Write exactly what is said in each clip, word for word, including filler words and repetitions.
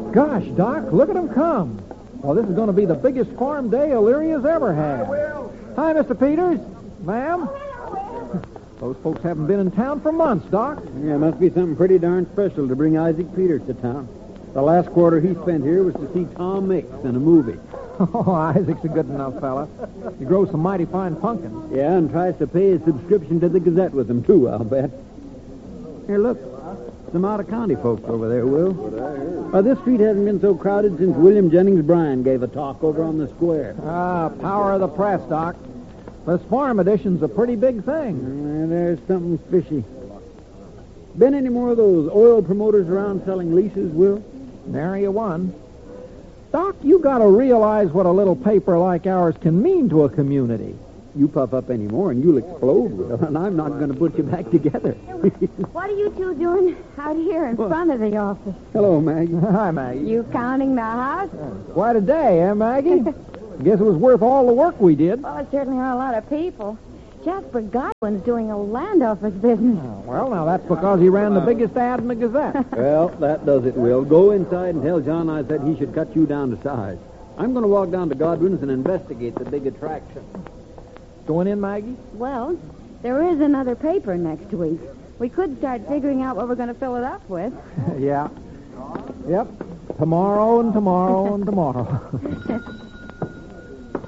Gosh, Doc, look at them come. Well, this is going to be the biggest farm day Illyria's ever had. Hi, Mister Peters. Ma'am. Those folks haven't been in town for months, Doc. Yeah, must be something pretty darn special to bring Isaac Peters to town. The last quarter he spent here was to see Tom Mix in a movie. Oh, Isaac's a good enough fella. He grows some mighty fine pumpkins. Yeah, and tries to pay his subscription to the Gazette with them, too, I'll bet. Here, look. Some out-of-county folks over there, Will. Uh, this street hasn't been so crowded since William Jennings Bryan gave a talk over on the square. Ah, power of the press, Doc. This farm edition's a pretty big thing. Uh, there's something fishy. Been any more of those oil promoters around selling leases, Will? Nary a one. Doc, you got to realize what a little paper like ours can mean to a community. You puff up any more and you'll explode, Will, and I'm not going to put you back together. What are you two doing out here in front of the office? Hello, Maggie. Hi, Maggie. You counting the house? Quite a day, eh, Maggie? Guess it was worth all the work we did. Well, it certainly are a lot of people. Jasper Godwin's doing a land office business. Oh, well, now that's because he ran the biggest ad in the Gazette. Well, that does it, Will. Go inside and tell John I said he should cut you down to size. I'm going to walk down to Godwin's and investigate the big attraction. Going in, Maggie? Well, there is another paper next week. We could start figuring out what we're going to fill it up with. Yeah. Yep. Tomorrow and tomorrow and tomorrow.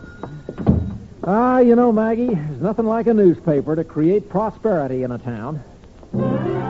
Ah, you know, Maggie, there's nothing like a newspaper to create prosperity in a town.